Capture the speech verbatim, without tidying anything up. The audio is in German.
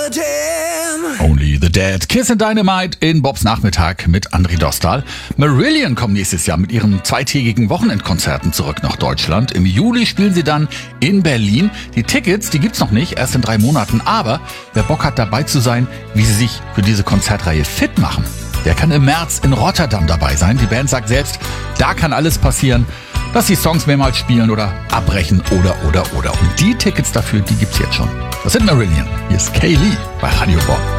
Only the Dead. Kiss and Dynamite in Bobs Nachmittag mit André Dostal. Marillion kommen nächstes Jahr mit ihren zweitägigen Wochenendkonzerten zurück nach Deutschland. Im Juli spielen sie dann in Berlin. Die Tickets, die gibt's noch nicht, erst in drei Monaten. Aber wer Bock hat, dabei zu sein, wie sie sich für diese Konzertreihe fit machen, der kann im März in Rotterdam dabei sein. Die Band sagt selbst, da kann alles passieren, dass sie Songs mehrmals spielen oder abbrechen oder, oder, oder. Und die Tickets dafür, die gibt's jetzt schon. Das sind Marillion. Hier ist Kaylee bei Radio Bob.